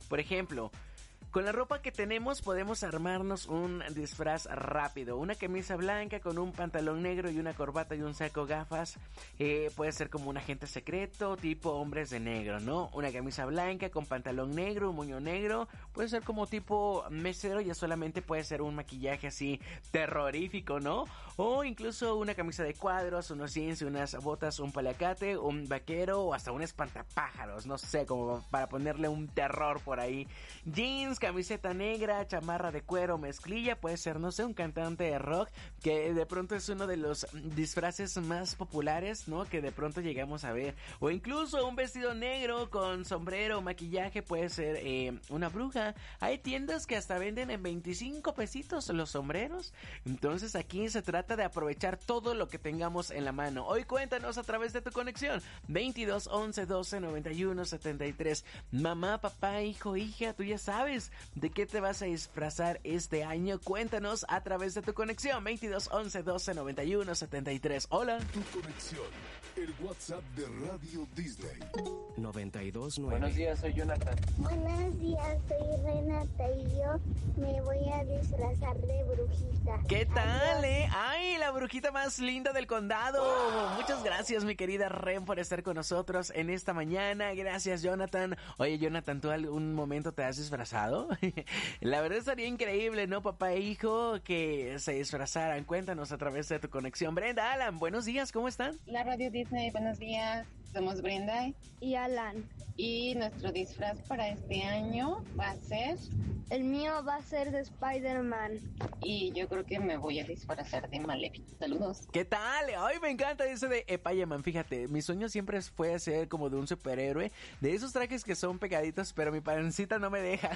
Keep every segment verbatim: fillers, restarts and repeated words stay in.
Por ejemplo, con la ropa que tenemos podemos armarnos un disfraz rápido. Una camisa blanca con un pantalón negro y una corbata y un saco gafas. Eh, puede ser como un agente secreto, tipo hombres de negro, ¿no? Una camisa blanca con pantalón negro, un moño negro. Puede ser como tipo mesero, ya solamente puede ser un maquillaje así terrorífico, ¿no? O incluso una camisa de cuadros, unos jeans, unas botas, un paliacate, un vaquero o hasta un espantapájaros. No sé, como para ponerle un terror por ahí. Jeans, camiseta negra, chamarra de cuero, mezclilla, puede ser, no sé, un cantante de rock, que de pronto es uno de los disfraces más populares, ¿no? Que de pronto llegamos a ver. O incluso un vestido negro con sombrero, maquillaje, puede ser eh, una bruja. Hay tiendas que hasta venden en veinticinco pesitos los sombreros. Entonces aquí se trata de aprovechar todo lo que tengamos en la mano. Hoy cuéntanos a través de tu conexión veintidós, once, doce, noventa y uno, setenta y tres. Mamá, papá, hijo, hija, tú ya sabes ¿de qué te vas a disfrazar este año? Cuéntanos a través de tu conexión veintidós, once, doce, noventa y uno, setenta y tres. Hola. Tu conexión, el WhatsApp de Radio Disney. noventa y dos nueve. Buenos días, soy Jonathan. Buenos días, soy Renata y yo me voy a disfrazar de brujita. ¿Qué tal, Adiós. eh? ¡Ay, la brujita más linda del condado! ¡Wow! Muchas gracias, mi querida Ren, por estar con nosotros en esta mañana. Gracias, Jonathan. Oye, Jonathan, ¿tú algún momento te has disfrazado? La verdad estaría increíble, ¿no, papá e hijo, que se disfrazaran? Cuéntanos a través de tu conexión. Brenda, Alan, buenos días, ¿cómo están? La Radio Disney, buenos días. Somos Brenda Y Alan. y nuestro disfraz para este año va a ser, El mío va a ser de Spider-Man. y yo creo que me voy a disfrazar de Maléfica. Saludos. ¿Qué tal? Ay, me encanta ese de Spider-Man. Fíjate, mi sueño siempre fue ser como de un superhéroe, de esos trajes que son pegaditos, pero mi pancita no me deja.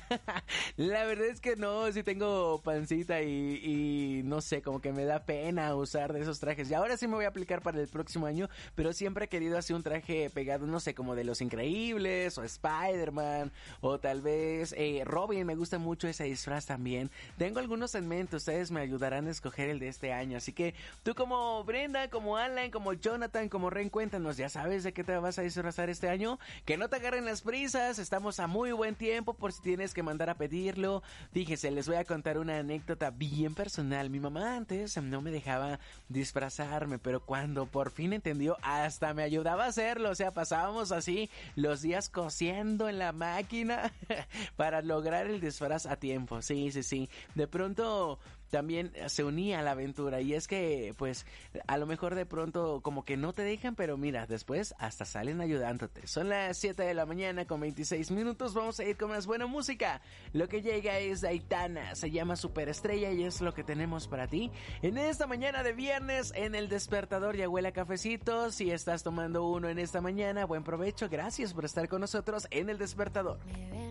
La verdad es que no, sí tengo pancita y, y no sé, como que me da pena usar de esos trajes. Y ahora sí me voy a aplicar para el próximo año, pero siempre he querido hacer un traje pegado, no sé, como de Los Increíbles o Spider-Man o tal vez eh, Robin. Me gusta mucho ese disfraz también. Tengo algunos en mente, ustedes me ayudarán a escoger el de este año. Así que tú como Brenda, como Alan, como Jonathan, como Ren, cuéntanos, ¿ya sabes de qué te vas a disfrazar este año? Que no te agarren las prisas, estamos a muy buen tiempo por si tienes que mandar a pedirlo. Fíjese, les voy a contar una anécdota bien personal. Mi mamá antes no me dejaba disfrazarme, pero cuando por fin entendió, hasta me ayudaba a hacerlo. O sea, pasábamos así los días cosiendo en la máquina para lograr el disfraz a tiempo. Sí, sí, sí. De pronto también se unía a la aventura, y es que pues a lo mejor de pronto como que no te dejan, pero mira, después hasta salen ayudándote. Son las siete de la mañana con veintiséis minutos, vamos a ir con más buena música. Lo que llega es de Aitana, se llama Superestrella y es lo que tenemos para ti en esta mañana de viernes en El Despertador. Ya huele a cafecito, si estás tomando uno en esta mañana, buen provecho, gracias por estar con nosotros en El Despertador.